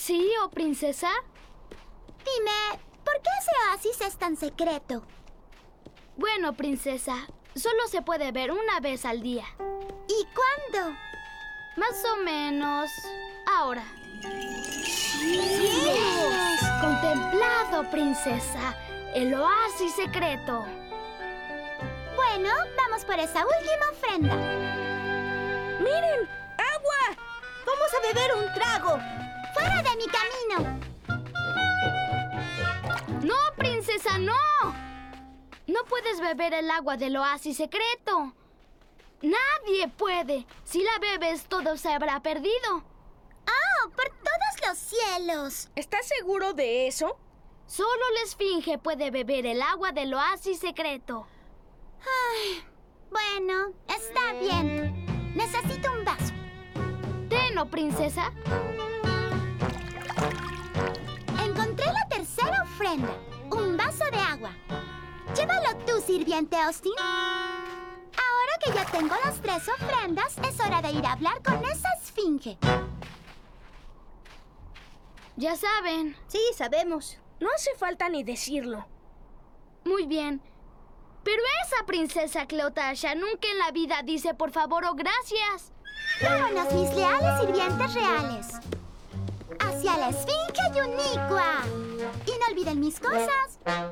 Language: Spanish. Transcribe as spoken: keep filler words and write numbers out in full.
¿Sí, oh princesa? Dime, ¿por qué ese oasis es tan secreto? Bueno, princesa, solo se puede ver una vez al día. ¿Y cuándo? Más o menos ahora. ¡Cielos! Contemplado, princesa, el oasis secreto. Bueno, vamos por esa última ofrenda. ¡Miren! ¡Agua! ¡Vamos a beber un trago! ¡Fuera de mi camino! ¡No, princesa, no! No puedes beber el agua del oasis secreto. Nadie puede. Si la bebes, todo se habrá perdido. ¡Oh, por todos los cielos! ¿Estás seguro de eso? Solo la esfinge puede beber el agua del oasis secreto. Ay, bueno, está bien. Necesito un vaso. Ten, oh princesa. Encontré la tercera ofrenda. Un vaso de agua. Llévalo tú, sirviente Austin. Ahora que ya tengo las tres ofrendas, es hora de ir a hablar con esa esfinge. Ya saben. Sí, sabemos. No hace falta ni decirlo. Muy bien. Pero esa princesa Cleotasha nunca en la vida dice por favor o gracias. Vámonos, mis leales sirvientes reales. Hacia la esfinge Yuniqua. Y no olviden mis cosas.